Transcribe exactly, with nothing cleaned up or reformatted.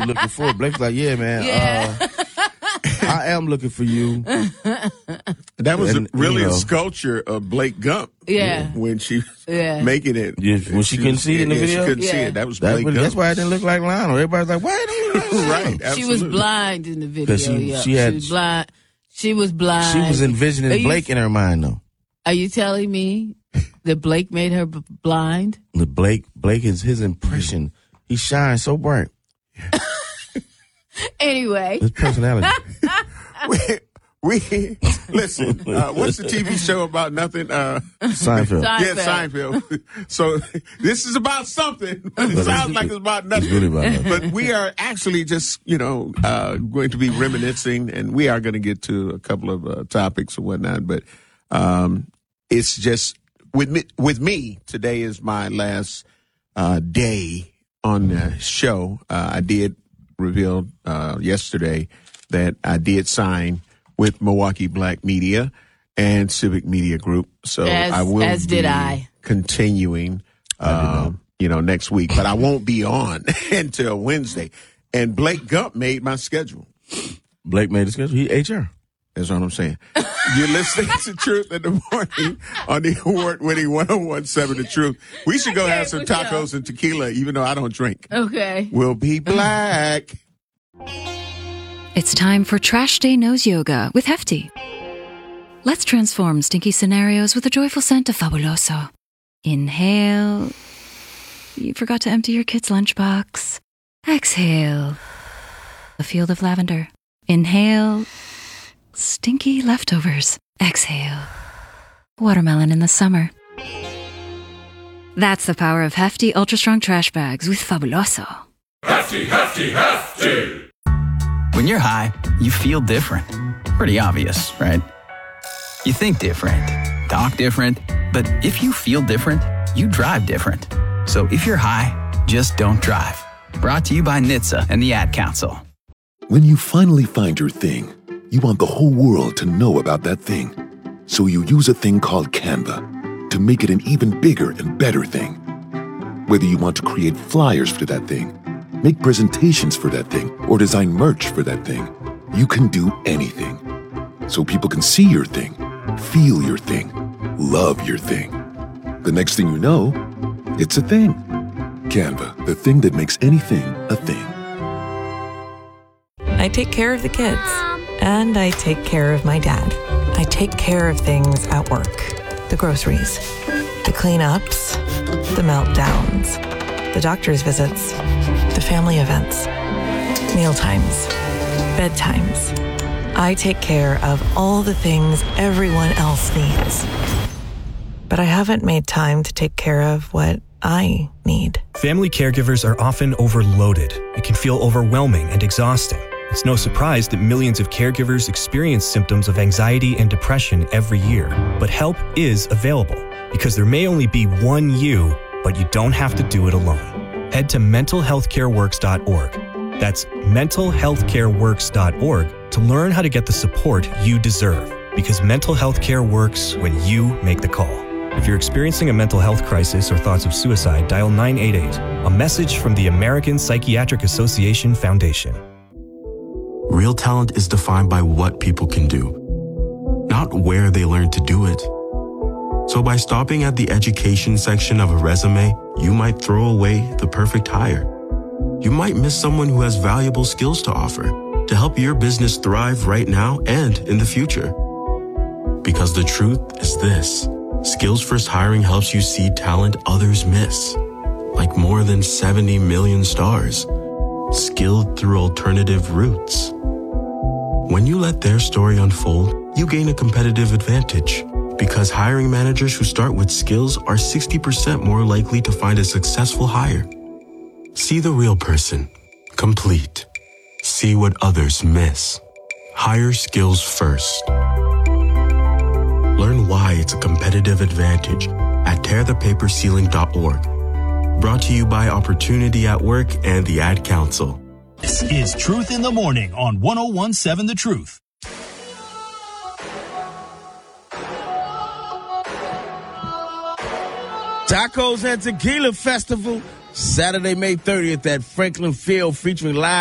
you looking for? Blake's like, yeah, man. Yeah. Uh, I am looking for you. That was And, a, really you know, a sculpture of Blake Gump. Yeah. When she was Yeah. making it. Yeah, when she couldn't was- see it in the yeah, video? She couldn't see Yeah. it. That was That's, Blake what, Gump. that's why it didn't look like Lionel. Everybody's like, why it don't look like Lionel? Right. She Absolutely. was blind in the video. 'Cause she- yeah. she had- was blind. She was blind. She was envisioning Are you- Blake in her mind, though. Are you telling me that Blake made her b- blind? The Blake, Blake is his impression. He shines so bright. Anyway. His personality. we, we listen. Uh, what's the T V show about nothing? Uh, Seinfeld. Seinfeld. yeah, Seinfeld. So this is about something, but it But sounds it's- like it's about nothing. It's really about nothing. But we are actually just, you know, uh, going to be reminiscing, and we are going to get to a couple of uh, topics and whatnot. But um, it's just with me. With me, today is my last uh, day on the show. Uh, I did reveal uh, yesterday that I did sign with Milwaukee Black Media and Civic Media Group. So As- I will as be did I. continuing, um, you know, next week. But I won't be on until Wednesday. And Blake Gump made my schedule. Blake made the schedule. He H R. That's what I'm saying. You're listening to Truth in the Morning on the award-winning one oh one point seven The Truth. We should go have some with y'all. tacos and tequila, even though I don't drink. Okay. We'll be black. It's time for Trash Day Nose Yoga with Hefty. Let's transform stinky scenarios with a joyful scent of Fabuloso. Inhale. You forgot to empty your kid's lunchbox. Exhale. A field of lavender. Inhale. Stinky leftovers. Exhale. Watermelon in the summer. That's the power of Hefty Ultra Strong Trash Bags with Fabuloso. Hefty, hefty, hefty. When you're high, you feel different. Pretty obvious, right? You think different, talk different, but if you feel different, you drive different. So if you're high, just don't drive. Brought to you by N H T S A and the Ad Council. When you finally find your thing, you want the whole world to know about that thing. So you use a thing called Canva to make it an even bigger and better thing. Whether you want to create flyers for that thing, make presentations for that thing, or design merch for that thing, you can do anything. So people can see your thing, feel your thing, love your thing. The next thing you know, it's a thing. Canva, the thing that makes anything a thing. I take care of the kids, and I take care of my dad. I take care of things at work. The groceries, the cleanups, the meltdowns, the doctor's visits, the family events, mealtimes, bedtimes. I take care of all the things everyone else needs. But I haven't made time to take care of what I need. Family caregivers are often overloaded. It can feel overwhelming and exhausting. It's no surprise that millions of caregivers experience symptoms of anxiety and depression every year. But help is available, because there may only be one you, but you don't have to do it alone. Head to mental health care works dot org. That's mental health care works dot org to learn how to get the support you deserve, because mental health care works when you make the call. If you're experiencing a mental health crisis or thoughts of suicide, dial nine eight eight. A message from the American Psychiatric Association Foundation. Real talent is defined by what people can do, not where they learn to do it. So by stopping at the education section of a resume, you might throw away the perfect hire. You might miss someone who has valuable skills to offer to help your business thrive right now and in the future. Because the truth is this: Skills First Hiring helps you see talent others miss, like more than seventy million stars, skilled through alternative routes. When you let their story unfold, you gain a competitive advantage, because hiring managers who start with skills are sixty percent more likely to find a successful hire. See the real person, complete. See what others miss. Hire skills first. Learn why it's a competitive advantage at tear the paper ceiling dot org. Brought to you by Opportunity at Work and the Ad Council. This is Truth in the Morning on one oh one point seven The Truth. Tacos and Tequila Festival, Saturday, May thirtieth at Franklin Field, featuring live